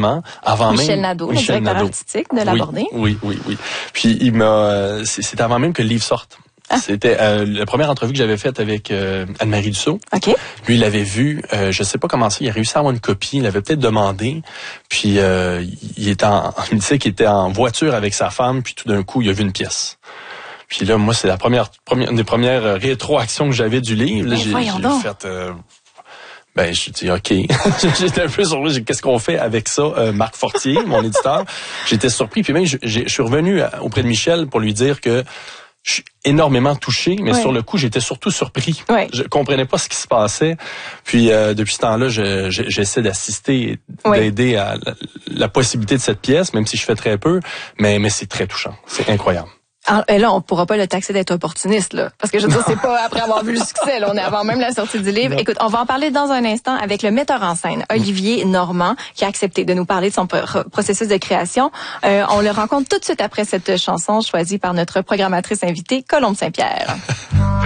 justement, avant Michel même... Nadeau, le directeur artistique de l'Abordé. Oui. Puis c'était avant même que le livre sorte. C'était la première entrevue que j'avais faite avec Anne-Marie Dussault. OK. Lui, il l'avait vu, je sais pas comment ça, il a réussi à avoir une copie, il avait peut-être demandé, puis il me disait qu'il était en voiture avec sa femme, puis tout d'un coup, il a vu une pièce. Puis là, moi, c'est une des premières rétroactions que j'avais du livre. Là, j'ai fait... je dis OK. J'étais un peu surpris. Qu'est-ce qu'on fait avec ça, Marc Fortier, mon éditeur? J'étais surpris. Puis même, je suis revenu auprès de Michel pour lui dire que je suis énormément touché, mais sur le coup, j'étais surtout surpris. Ouais. Je comprenais pas ce qui se passait. Puis depuis ce temps-là, j'essaie d'assister, d'aider à la possibilité de cette pièce, même si je fais très peu, mais c'est très touchant. C'est incroyable. Alors, là, on pourra pas le taxer d'être opportuniste, là. Parce que je veux dire, c'est pas après avoir vu le succès, là. On est avant même la sortie du livre. Non. Écoute, on va en parler dans un instant avec le metteur en scène, Olivier Normand, qui a accepté de nous parler de son processus de création. On le rencontre tout de suite après cette chanson choisie par notre programmatrice invitée, Colombe Saint-Pierre.